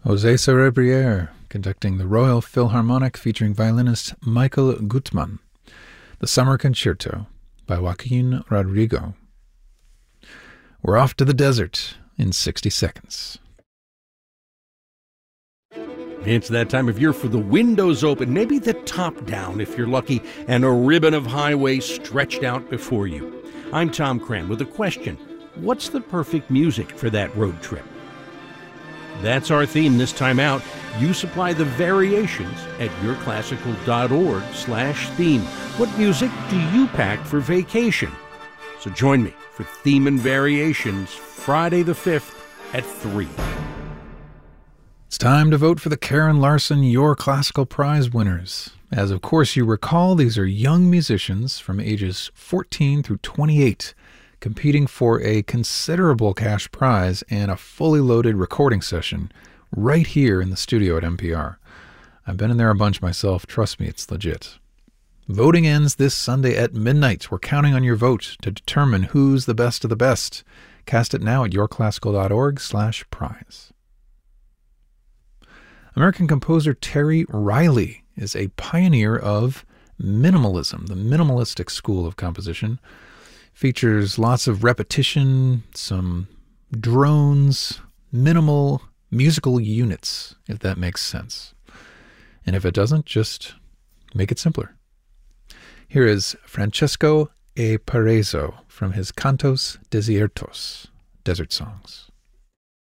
José Cerebriere conducting the Royal Philharmonic featuring violinist Michael Gutmann. The Summer Concerto by Joaquin Rodrigo. We're off to the desert in 60 seconds. It's that time of year for the windows open, maybe the top down if you're lucky, and a ribbon of highway stretched out before you. I'm Tom Cran with a question. What's the perfect music for that road trip? That's our theme this time out. You supply the variations at yourclassical.org/theme. What music do you pack for vacation? So join me for Theme and Variations Friday the 5th at 3. It's time to vote for the Karen Larson Your Classical Prize winners. As of course you recall, these are young musicians from ages 14 through 28 competing for a considerable cash prize and a fully loaded recording session right here in the studio at NPR. I've been in there a bunch myself. Trust me, it's legit. Voting ends this Sunday at midnight. We're counting on your vote to determine who's the best of the best. Cast it now at yourclassical.org/prize. American composer Terry Riley is a pioneer of minimalism. The minimalistic school of composition features lots of repetition, some drones, minimal musical units, if that makes sense. And if it doesn't, just make it simpler. Here is Francesco E. Parezzo from his Cantos Desiertos, Desert Songs.